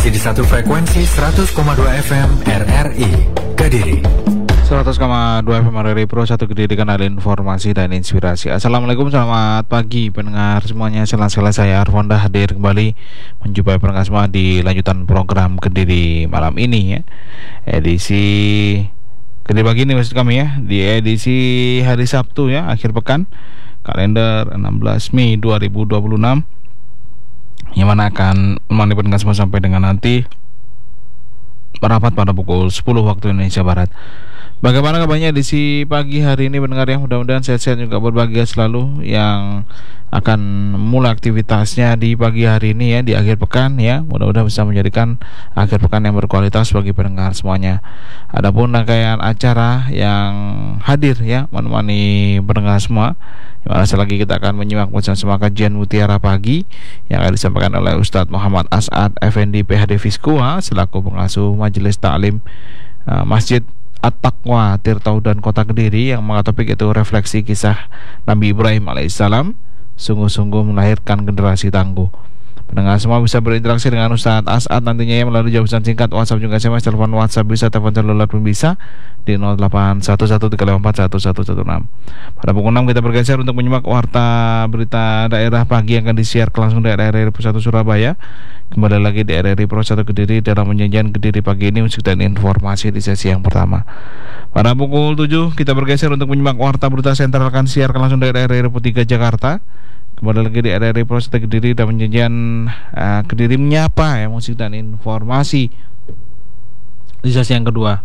masih di satu frekuensi 100,2 FM RRI Kediri. 100,2 FM RRI Pro 1 Kediri, kanal informasi dan inspirasi. Assalamualaikum, selamat pagi pendengar semuanya. Sela-sela saya Arfonda hadir kembali menjumpai pendengar semua di lanjutan program Kediri malam ini ya. Edisi Kediri pagi ini maksud kami ya, di edisi hari Sabtu ya, akhir pekan, kalender 16 Mei 2026, yang mana akan menemani pendengar semua sampai dengan nanti merapat pada pukul 10 waktu Indonesia Barat. Bagaimana kabarnya edisi pagi hari ini pendengar ya? Mudah-mudahan sehat-sehat juga, berbahagia selalu yang akan mulai aktivitasnya di pagi hari ini ya, di akhir pekan ya. Mudah-mudahan bisa menjadikan akhir pekan yang berkualitas bagi pendengar semuanya. Adapun rangkaian acara yang hadir ya menemani pendengar semua, dimana selagi kita akan menyimak bersama kajian Mutiara Pagi yang akan disampaikan oleh Ustadz Muhammad As'ad Effendi PhD Fiskua selaku pengasuh Majelis Ta'lim Masjid At-Taqwa Tirtaudan Kota Kediri, yang mengangkat topik itu refleksi kisah Nabi Ibrahim alaihissalam, sungguh-sungguh melahirkan generasi tangguh. Pendengar semua bisa berinteraksi dengan Ustadz As'ad nantinya ya melalui jawaban singkat WhatsApp juga SMS, telepon WhatsApp bisa, telepon seluler pun bisa di 0811341116. Pada pukul 6 kita bergeser untuk menyimak warta berita daerah pagi yang akan disiar langsung dari RRI Pro 1 Surabaya. Kembali lagi di RRI Pro 1 Kediri dalam penyajian Kediri pagi ini, musik dan informasi di sesi yang pertama. Pada pukul 7 kita bergeser untuk menyimak warta berita sentral akan disiar langsung dari RRI Pro 3 Jakarta. Kembali lagi di RRI Pro 1 Kediri dan penyajian Kediri menyapa ya, musik dan informasi di sesi yang kedua.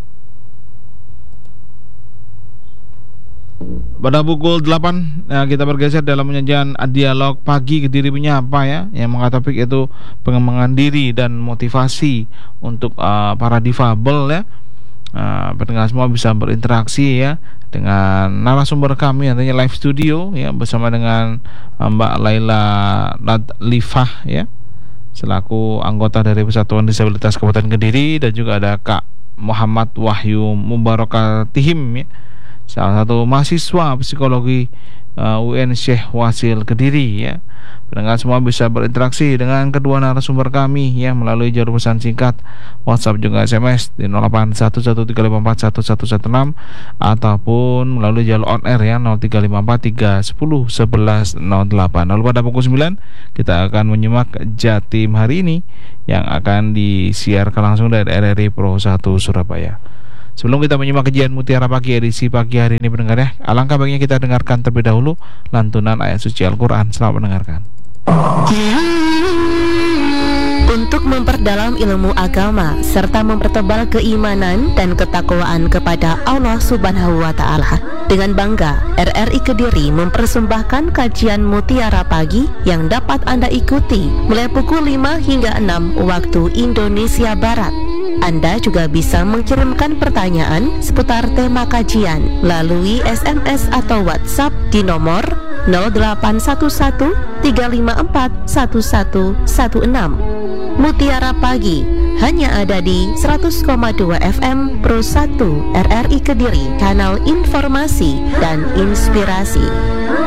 Pada pukul 8 kita bergeser dalam penyajian dialog pagi Kediri menyapa ya, yang mengangkat topik itu pengembangan diri dan motivasi untuk para difabel ya. Pendengar semua bisa berinteraksi ya dengan narasumber kami nantinya live studio ya, bersama dengan Mbak Laila Radlifah ya, selaku anggota dari Persatuan Disabilitas Kabupaten Kediri, dan juga ada Kak Muhammad Wahyu Mubarakatihim ya, salah satu mahasiswa psikologi UN Syekh Wasil Kediri ya. Pendengar semua bisa berinteraksi dengan kedua narasumber kami ya melalui jalur pesan singkat WhatsApp juga SMS di 081135411116 ataupun melalui jalur on air ya 0354311108. Lalu pada pukul 9 kita akan menyimak Jatim hari ini yang akan disiarkan langsung dari RRI Pro 1 Surabaya. Sebelum kita menyimak kajian Mutiara Pagi edisi pagi hari ini pendengar ya, alangkah baiknya kita dengarkan terlebih dahulu lantunan ayat suci Al-Quran. Selamat mendengarkan. Untuk memperdalam ilmu agama serta mempertebal keimanan dan ketakwaan kepada Allah Subhanahu wa Ta'ala, dengan bangga RRI Kediri mempersembahkan kajian Mutiara Pagi yang dapat Anda ikuti mulai pukul 5 hingga 6 waktu Indonesia Barat. Anda juga bisa mengirimkan pertanyaan seputar tema kajian melalui SMS atau WhatsApp di nomor 081135411116. Mutiara Pagi hanya ada di 100,2 FM Pro 1 RRI Kediri, kanal informasi dan inspirasi.